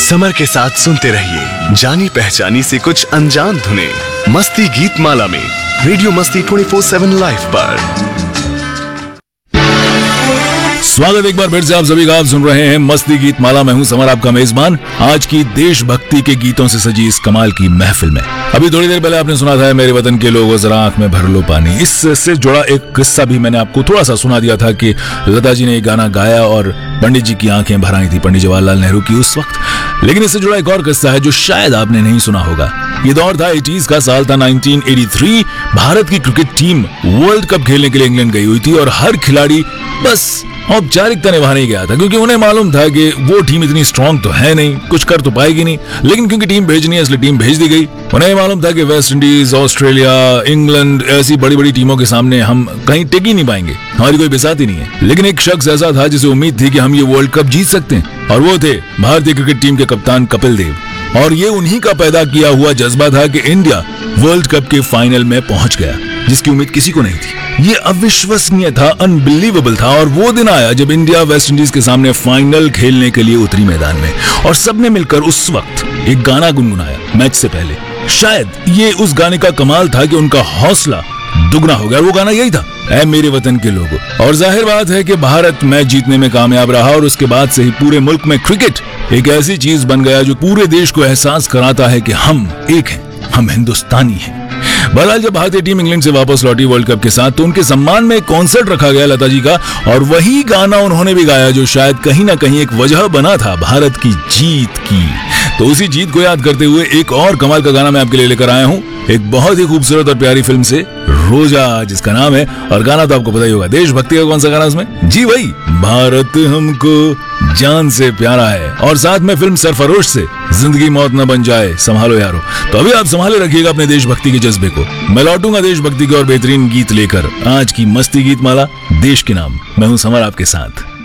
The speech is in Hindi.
समर के साथ सुनते रहिए जानी पहचानी से कुछ अनजान धुने मस्ती गीत माला में रेडियो मस्ती 24/7 लाइव पर। स्वागत एक बार फिर से आप सभी का। आप सुन रहे हैं मस्ती गीत माला। मैं हूं समर, आपका मेजबान, आज की देशभक्ति के गीतों से सजी इस कमाल की महफिल में। अभी थोड़ी देर पहले आपने सुना था मेरे वतन के लोगों जरा आंख में भर लो पानी। इससे जुड़ा एक किस्सा भी मैंने आपको थोड़ा सा सुना दिया था कि लता जी ने एक गाना गाया और पंडित जी की आंखें भर आई थी, पंडित जवाहरलाल नेहरू की उस वक्त। लेकिन इससे जुड़ा एक और किस्सा है जो शायद आपने नहीं सुना होगा। ये दौर था 80s का, साल था 1983। भारत की क्रिकेट टीम वर्ल्ड कप खेलने के लिए इंग्लैंड गई हुई थी और हर खिलाड़ी बस औपचारिकता निभाने गया था, क्योंकि उन्हें मालूम था कि वो टीम इतनी स्ट्रांग तो है नहीं, कुछ कर तो पाएगी नहीं, लेकिन क्योंकि टीम भेजनी है इसलिए टीम भेज दी गई। उन्हें मालूम था कि वेस्ट इंडीज, ऑस्ट्रेलिया, इंग्लैंड ऐसी बड़ी बड़ी टीमों के सामने हम कहीं टिक ही नहीं पाएंगे, हमारी कोई बिसात ही नहीं है। लेकिन एक शख्स ऐसा था जिसे उम्मीद थी कि हम ये वर्ल्ड कप जीत सकते हैं, और वो थे भारतीय क्रिकेट टीम के कप्तान कपिल देव। और ये उन्हीं का पैदा किया हुआ जज्बा था कि इंडिया वर्ल्ड कप के फाइनल में पहुंच गया, जिसकी उम्मीद किसी को नहीं थी। ये अविश्वसनीय था, अनबिलीवेबल था। और वो दिन आया जब इंडिया वेस्ट इंडीज के सामने फाइनल खेलने के लिए उतरी मैदान में, और सबने मिलकर उस वक्त एक गाना गुनगुनाया मैच से पहले। शायद ये उस गाने का कमाल था कि उनका हौसला दुगना हो गया। वो गाना यही था, ऐ मेरे वतन के लोगों। और जाहिर बात है कि भारत मैच जीतने में कामयाब रहा, और उसके बाद से ही पूरे मुल्क में क्रिकेट एक ऐसी चीज बन गया जो पूरे देश को एहसास कराता है कि हम एक हैं, हम हिंदुस्तानी हैं। बहरहाल जब भारतीय टीम इंग्लैंड से वापस लौटी वर्ल्ड कप के साथ, तो उनके सम्मान में एक कॉन्सर्ट रखा गया लता जी का, और वही गाना उन्होंने भी गाया जो शायद कहीं ना कहीं एक वजह बना था भारत की जीत की। तो उसी जीत को याद करते हुए एक और कमाल का गाना मैं आपके लिए लेकर आया हूं, एक बहुत ही खूबसूरत और प्यारी फिल्म से, रोजा जिसका नाम है। और गाना तो आपको पता ही होगा, देशभक्ति का कौन सा गाना उसमें? जी वही, भारत हमको जान से प्यारा है। और साथ में फिल्म सरफरोश से, जिंदगी मौत न बन जाए, संभालो यारो। तो अभी आप संभाले रखिएगा अपने देशभक्ति के जज्बे को। मैं लौटूंगा देशभक्ति के और बेहतरीन गीत लेकर आज की मस्ती गीत माला, देश के नाम। मैं हूं समर आपके साथ।